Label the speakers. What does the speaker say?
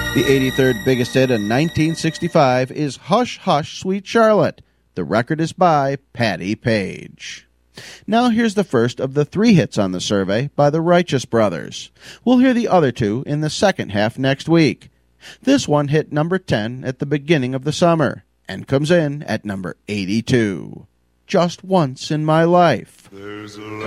Speaker 1: The 83rd biggest hit in 1965 is Hush Hush Sweet Charlotte. The record is by Patti Page. Now here's the first of the 3 hits on the survey by the Righteous Brothers. We'll hear the other 2 in the second half next week. This one hit number 10 at the beginning of the summer and comes in at number 82. Just Once in My Life.
Speaker 2: There's a